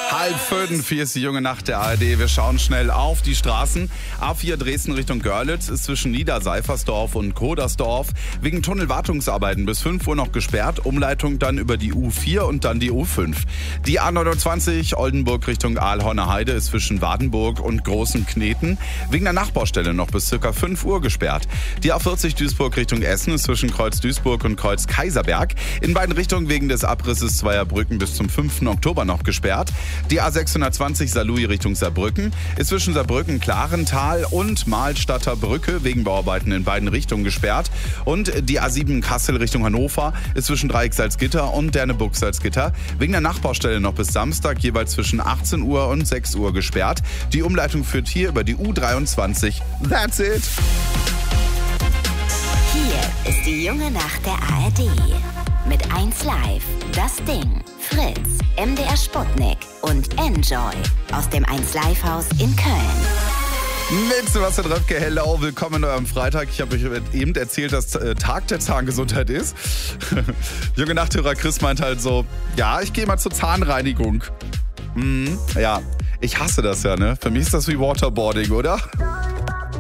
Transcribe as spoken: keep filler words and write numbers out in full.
Halb fünf, hier ist die junge Nacht der A R D. Wir schauen schnell auf die Straßen. A vier Dresden Richtung Görlitz ist zwischen Niederseifersdorf und Kodersdorf wegen Tunnelwartungsarbeiten bis fünf Uhr noch gesperrt. Umleitung dann über die U vier und dann die U fünf. Die A neunundzwanzig Oldenburg Richtung Aalhorner Heide ist zwischen Wadenburg und Großen Kneten wegen der Nachbaustelle noch bis ca. fünf Uhr gesperrt. Die A vierzig Duisburg Richtung Essen ist zwischen Kreuz Duisburg und Kreuz Kaiserberg in beiden Richtungen wegen des Abrisses zweier Brücken bis zum fünften Oktober noch gesperrt. Die A sechshundertzwanzig Saarlouis Richtung Saarbrücken ist zwischen Saarbrücken Klarental und Mahlstadter Brücke wegen Bauarbeiten in beiden Richtungen gesperrt. Und die A sieben Kassel Richtung Hannover ist zwischen Dreieck Salzgitter und Derneburg Salzgitter wegen der Nachbaustelle noch bis Samstag jeweils zwischen achtzehn Uhr und sechs Uhr gesperrt. Die Umleitung führt hier über die U dreiundzwanzig. That's it! Hier ist die junge Nacht der A R D. Mit eins Live, Das Ding, Fritz, M D R Sputnik und Enjoy aus dem eins Live Haus in Köln. Mit Sebastian Röpke, hello, willkommen an eurem Freitag. Ich habe euch eben erzählt, dass äh, Tag der Zahngesundheit ist. Junge Nachthörer Chris meint halt so, ja, ich gehe mal zur Zahnreinigung. Mhm, ja, ich hasse das ja, ne? Für mich ist das wie Waterboarding, oder?